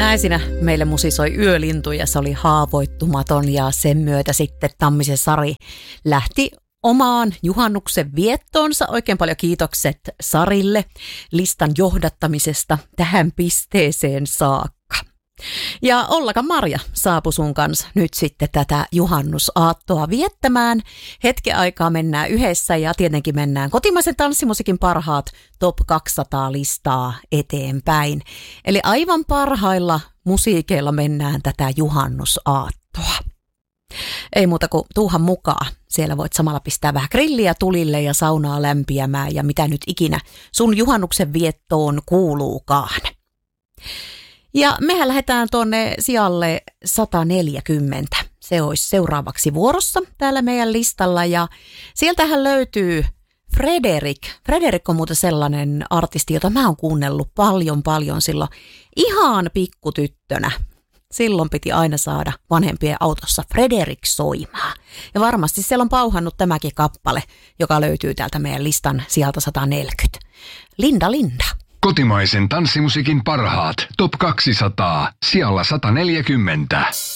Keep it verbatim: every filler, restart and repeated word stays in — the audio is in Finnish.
Näin siinä meille musisoi Yölintu ja se oli haavoittumaton ja sen myötä sitten Tammisen Sari lähti omaan juhannuksen viettoonsa. Oikein paljon kiitokset Sarille listan johdattamisesta tähän pisteeseen saakka. Ja Ollaka Marja saapui sun kanssa nyt sitten tätä juhannusaattoa viettämään. Hetken aikaa mennään yhdessä ja tietenkin mennään kotimaisen tanssimusiikin parhaat top kaksisataa listaa eteenpäin. Eli aivan parhailla musiikeilla mennään tätä juhannusaattoa. Ei muuta kuin tuuhan mukaan. Siellä voit samalla pistää vähän grilliä tulille ja saunaa lämpiämään ja mitä nyt ikinä sun juhannuksen viettoon kuuluukaan. Ja mehän lähdetään tuonne sijalle sata neljäkymmentä. Se olisi seuraavaksi vuorossa täällä meidän listalla ja sieltähän löytyy Frederik. Frederik on muuten sellainen artisti, jota mä oon kuunnellut paljon paljon silloin ihan pikkutyttönä. Silloin piti aina saada vanhempien autossa Frederik soimaan. Ja varmasti siellä on pauhannut tämäkin kappale, joka löytyy täältä meidän listan sieltä sata neljäkymmentä. Linda Linda. Kotimaisen tanssimusiikin parhaat top kaksisataa sijalla sata neljäkymmentä.